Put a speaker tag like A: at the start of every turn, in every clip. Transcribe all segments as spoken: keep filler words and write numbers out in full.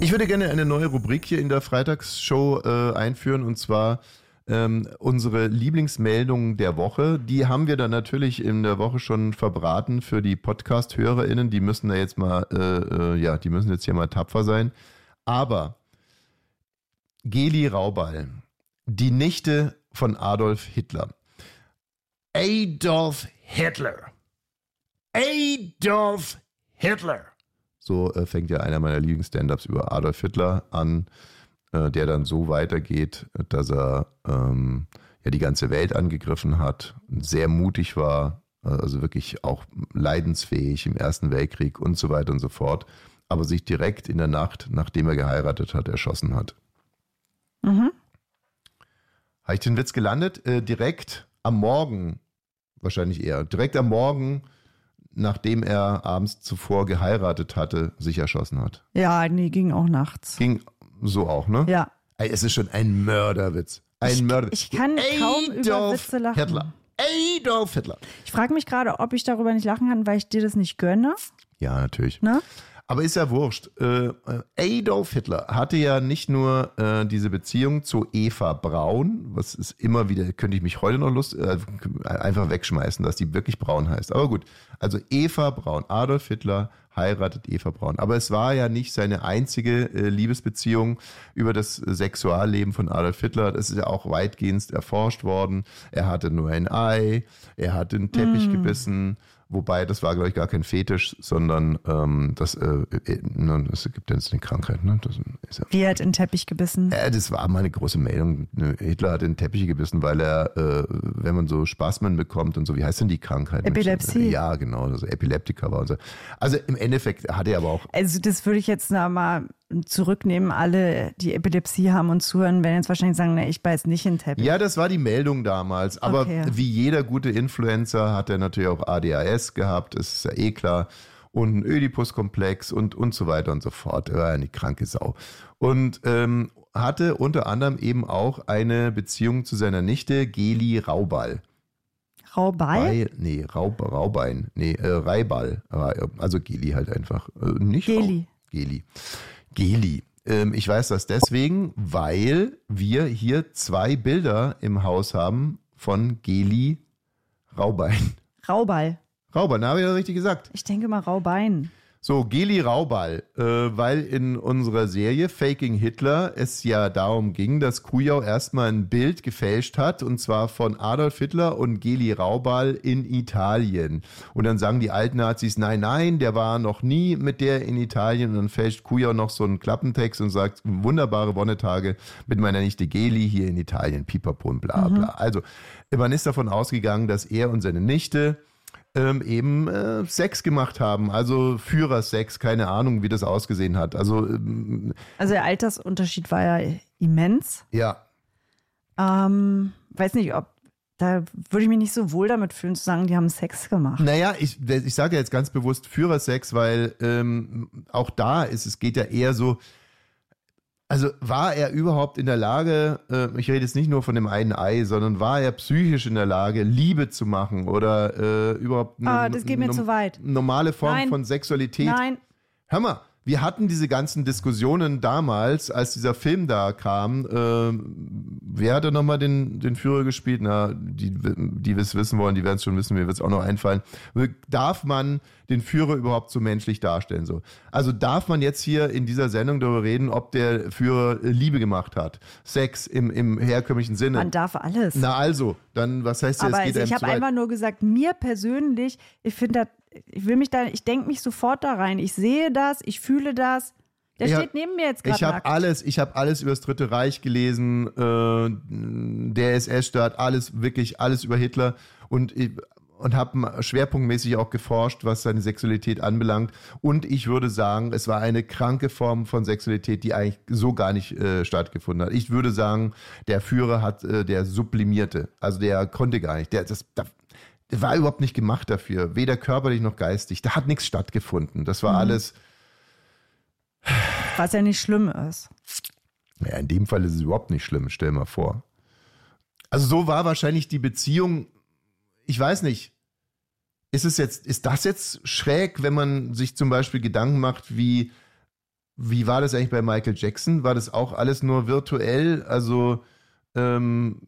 A: Ich würde gerne eine neue Rubrik hier in der Freitagsshow äh, einführen, und zwar ähm, unsere Lieblingsmeldungen der Woche. Die haben wir dann natürlich in der Woche schon verbraten für die Podcast-HörerInnen. Die müssen da jetzt mal, äh, äh, ja, die müssen jetzt hier mal tapfer sein. Aber Geli Raubal, die Nichte von Adolf Hitler. Adolf Hitler. Adolf Hitler. So äh, fängt ja einer meiner Lieblings-Stand-Ups über Adolf Hitler an, äh, der dann so weitergeht, dass er ähm, ja die ganze Welt angegriffen hat, sehr mutig war, äh, also wirklich auch leidensfähig im Ersten Weltkrieg und so weiter und so fort, aber sich direkt in der Nacht, nachdem er geheiratet hat, erschossen hat.
B: Mhm.
A: Habe ich den Witz gelandet? Äh, direkt am Morgen, wahrscheinlich eher, direkt am Morgen, nachdem er abends zuvor geheiratet hatte, sich erschossen hat.
B: Ja, nee, ging auch nachts.
A: Ging so auch, ne?
B: Ja.
A: Ey, es ist schon ein Mörderwitz. Ein
B: Ich,
A: Mörderwitz.
B: ich kann kaum über Witze lachen.
A: Hitler. Adolf Hitler.
B: Ich frage mich gerade, ob ich darüber nicht lachen kann, weil ich dir das nicht gönne.
A: Ja, natürlich.
B: Ne?
A: Aber ist ja wurscht. Äh, Adolf Hitler hatte ja nicht nur äh, diese Beziehung zu Eva Braun, was ist immer wieder, könnte ich mich heute noch lust, äh, einfach wegschmeißen, dass die wirklich Braun heißt. Aber gut, also Eva Braun, Adolf Hitler heiratet Eva Braun. Aber es war ja nicht seine einzige äh, Liebesbeziehung über das Sexualleben von Adolf Hitler. Das ist ja auch weitgehend erforscht worden. Er hatte nur ein Ei, er hat den Teppich mm. gebissen. Wobei, das war, glaube ich, gar kein Fetisch, sondern ähm, das, äh, es gibt ja jetzt eine Krankheit. Ne? Das ist ja,
B: Wie er hat in den Teppich gebissen?
A: Äh, das war mal eine große Meldung. Hitler hat in den Teppich gebissen, weil er, äh, wenn man so Spasmen bekommt und so, wie heißt denn die Krankheit?
B: Epilepsie.
A: Ja, genau, also Epileptiker war und so. Also im Endeffekt hat er aber auch...
B: Also das würde ich jetzt noch mal zurücknehmen, alle, die Epilepsie haben und zuhören, werden jetzt wahrscheinlich sagen, na, ich beiß nicht in den Teppich.
A: Ja, das war die Meldung damals. Aber
B: okay.
A: Wie jeder gute Influencer hat er natürlich auch A D H S gehabt, das ist ja eh klar. Und einen Ödipus-Komplex und, und so weiter und so fort. Er war eine kranke Sau. Und ähm, hatte unter anderem eben auch eine Beziehung zu seiner Nichte Geli Raubal.
B: Raubal?
A: Bei, nee, Raub, Raubein. Nee, äh, Reibal. Also Geli halt einfach. Äh, nicht
B: Geli.
A: Raub, Geli. Geli. Ähm, ich weiß das deswegen, weil wir hier zwei Bilder im Haus haben von Geli Raubein.
B: Raubal.
A: Raubal, da habe ich das richtig gesagt.
B: Ich denke mal Raubein.
A: So, Geli Raubal, äh, weil in unserer Serie Faking Hitler es ja darum ging, dass Kujau erstmal ein Bild gefälscht hat, und zwar von Adolf Hitler und Geli Raubal in Italien. Und dann sagen die alten Nazis, nein, nein, der war noch nie mit der in Italien. Und dann fälscht Kujau noch so einen Klappentext und sagt, wunderbare Wonnetage mit meiner Nichte Geli hier in Italien, pipapo und bla bla. Mhm. Also, man ist davon ausgegangen, dass er und seine Nichte Ähm, eben äh, Sex gemacht haben, also Führersex, keine Ahnung, wie das ausgesehen hat. Also, ähm,
B: also der Altersunterschied war ja immens.
A: Ja.
B: Ähm, weiß nicht, ob, da würde ich mich nicht so wohl damit fühlen, zu sagen, die haben Sex gemacht.
A: Naja, ich, ich sage ja jetzt ganz bewusst Führersex, weil ähm, auch da ist, es geht ja eher so, also war er überhaupt in der Lage, äh, ich rede jetzt nicht nur von dem einen Ei, sondern war er psychisch in der Lage, Liebe zu machen oder äh, überhaupt eine
B: ah, das geht mir
A: no-
B: zu weit.
A: normale Form
B: Nein.
A: von Sexualität?
B: Nein.
A: Hör mal, wir hatten diese ganzen Diskussionen damals, als dieser Film da kam. Äh, wer hat da nochmal den, den Führer gespielt? Na, die, die es wissen wollen, die werden es schon wissen, mir wird es auch noch einfallen. Darf man den Führer überhaupt so menschlich darstellen? So? Also darf man jetzt hier in dieser Sendung darüber reden, ob der Führer Liebe gemacht hat? Sex im, im herkömmlichen Sinne?
B: Man darf alles.
A: Na also, dann was heißt ja,
B: Aber
A: es geht
B: also,
A: einem
B: ich habe
A: zu weit?
B: einfach nur gesagt, mir persönlich, ich finde das, ich will mich da, ich denke mich sofort da rein. Ich sehe das, ich fühle das. Der
A: Ich
B: steht
A: hab-
B: neben mir jetzt gerade
A: Ich habe
B: nackt.
A: alles, ich habe alles über das Dritte Reich gelesen, äh, der S S-Staat, alles, wirklich alles über Hitler und, ich- und habe schwerpunktmäßig auch geforscht, was seine Sexualität anbelangt. Und ich würde sagen, es war eine kranke Form von Sexualität, die eigentlich so gar nicht äh, stattgefunden hat. Ich würde sagen, der Führer hat, äh, der sublimierte, also der konnte gar nicht, der, das, der, der war überhaupt nicht gemacht dafür, weder körperlich noch geistig. Da hat nichts stattgefunden. Das war
B: Mhm.
A: alles...
B: Was ja nicht schlimm ist.
A: Naja, in dem Fall ist es überhaupt nicht schlimm, stell mal vor. Also so war wahrscheinlich die Beziehung, ich weiß nicht, ist es jetzt, ist das jetzt schräg, wenn man sich zum Beispiel Gedanken macht, wie wie war das eigentlich bei Michael Jackson? War das auch alles nur virtuell? Also, ähm,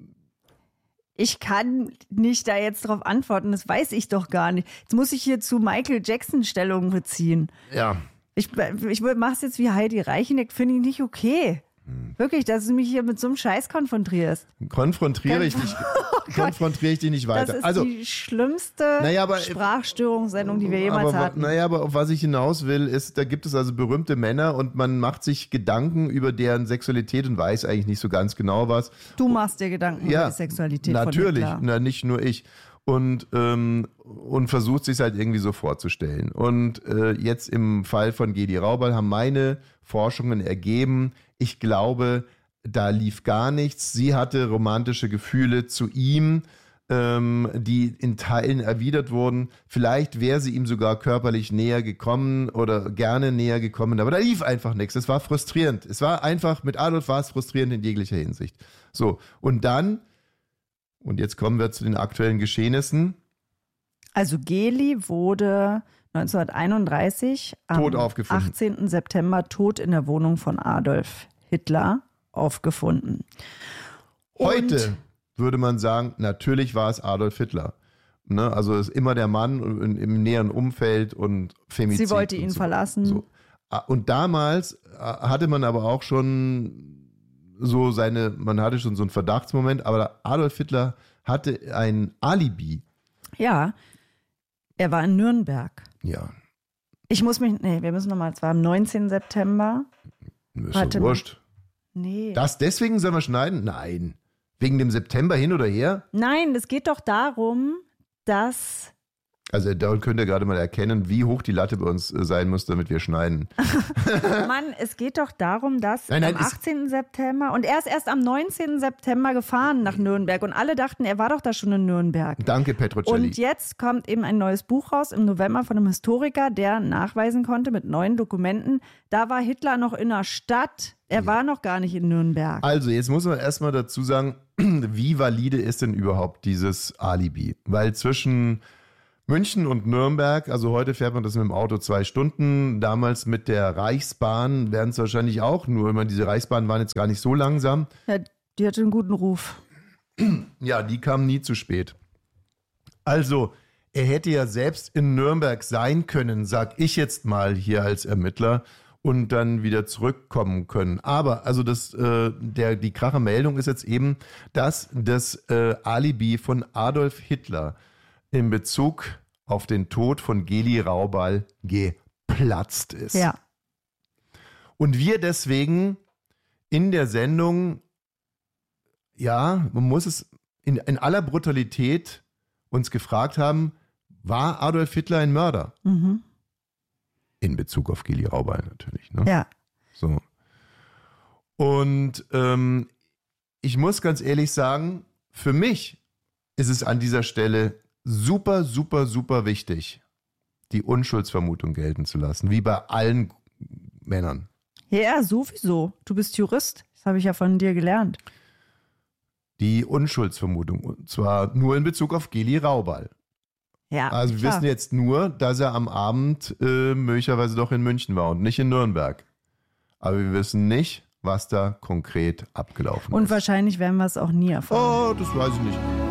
B: ich kann nicht da jetzt drauf antworten, das weiß ich doch gar nicht. Jetzt muss ich hier zu Michael Jackson Stellung beziehen.
A: ja.
B: Ich, ich mache es jetzt wie Heidi Reicheneck, finde ich nicht okay. Hm. Wirklich, dass du mich hier mit so einem Scheiß konfrontierst.
A: Konfrontiere ich dich, oh konfrontiere ich dich nicht weiter.
B: Das ist
A: also,
B: die schlimmste
A: naja, aber,
B: Sprachstörungssendung, die wir jemals
A: aber,
B: hatten.
A: Naja, aber auf was ich hinaus will, ist, da gibt es also berühmte Männer und man macht sich Gedanken über deren Sexualität und weiß eigentlich nicht so ganz genau was.
B: Du machst dir Gedanken
A: ja,
B: über die Sexualität
A: natürlich,
B: von Hitler.
A: na, nicht nur ich. Und, ähm, und versucht sich halt irgendwie so vorzustellen. Und äh, jetzt im Fall von Geli Raubal haben meine Forschungen ergeben, ich glaube, da lief gar nichts. Sie hatte romantische Gefühle zu ihm, ähm, die in Teilen erwidert wurden. Vielleicht wäre sie ihm sogar körperlich näher gekommen oder gerne näher gekommen, aber da lief einfach nichts. Es war frustrierend. Es war einfach, mit Adolf war es frustrierend in jeglicher Hinsicht. So, und dann, und jetzt kommen wir zu den aktuellen Geschehnissen.
B: Also Geli wurde neunzehnhunderteinunddreißig
A: Tot
B: am
A: aufgefunden.
B: achtzehnten September tot in der Wohnung von Adolf Hitler aufgefunden.
A: Heute
B: Und
A: würde man sagen, natürlich war es Adolf Hitler. Ne? Also ist immer der Mann im, im näheren Umfeld und Femizid.
B: sie wollte ihn
A: und so.
B: verlassen.
A: So. Und damals hatte man aber auch schon so seine, man hatte schon so einen Verdachtsmoment, aber Adolf Hitler hatte ein Alibi.
B: Ja, er war in Nürnberg.
A: Ja.
B: Ich muss mich, nee, wir müssen nochmal, es war am neunzehnten September.
A: Ist
B: Warte
A: doch
B: mal.
A: wurscht.
B: Nee.
A: Das deswegen sollen wir schneiden? Nein. Wegen dem September hin oder her?
B: Nein, es geht doch darum, dass
A: Also da könnt ihr gerade mal erkennen, wie hoch die Latte bei uns äh, sein muss, damit wir schneiden.
B: Mann, es geht doch darum, dass
A: Nein, nein,
B: am
A: es-
B: achtzehnten September und er ist erst am neunzehnten September gefahren nach Nürnberg und alle dachten, er war doch da schon in Nürnberg.
A: Danke, Petrocelli.
B: Und jetzt kommt eben ein neues Buch raus im November von einem Historiker, der nachweisen konnte mit neuen Dokumenten, da war Hitler noch in der Stadt, er war noch gar nicht in Nürnberg.
A: Also, jetzt muss man erstmal dazu sagen, wie valide ist denn überhaupt dieses Alibi? Weil zwischen München und Nürnberg, also heute fährt man das mit dem Auto zwei Stunden, damals mit der Reichsbahn wären es wahrscheinlich auch nur, ich meine, diese Reichsbahnen waren jetzt gar nicht so langsam.
B: Ja, die hatte einen guten Ruf.
A: Ja, die kamen nie zu spät. Also, er hätte ja selbst in Nürnberg sein können, sag ich jetzt mal hier als Ermittler, und dann wieder zurückkommen können. Aber, also das, äh, der, die Krachermeldung ist jetzt eben, dass das äh, Alibi von Adolf Hitler in Bezug auf den Tod von Geli Raubal geplatzt ist.
B: Ja.
A: Und wir deswegen in der Sendung, ja, man muss es in, in aller Brutalität uns gefragt haben, war Adolf Hitler ein Mörder?
B: Mhm.
A: In Bezug auf Geli Raubal natürlich. Ne?
B: Ja.
A: So. Und ähm, ich muss ganz ehrlich sagen, für mich ist es an dieser Stelle super, super, super wichtig, die Unschuldsvermutung gelten zu lassen, wie bei allen Männern.
B: Ja, sowieso. Du bist Jurist. Das habe ich ja von dir gelernt.
A: Die Unschuldsvermutung, und zwar nur in Bezug auf Geli Raubal.
B: Ja,
A: Also wir
B: klar.
A: wissen jetzt nur, dass er am Abend äh, möglicherweise doch in München war und nicht in Nürnberg. Aber wir wissen nicht, was da konkret abgelaufen
B: Und
A: ist.
B: wahrscheinlich werden wir es auch nie erfahren.
A: Oh, das weiß ich nicht.